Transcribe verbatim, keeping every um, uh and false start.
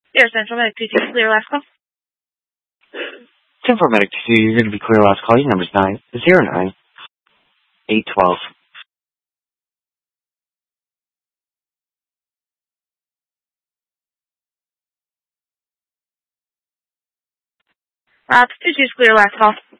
Air Central Medic two two, clear last call. Central Medic two two, you're going to be clear last call. Your number's nine zero nine eight twelve. Uh, two two's clear last call.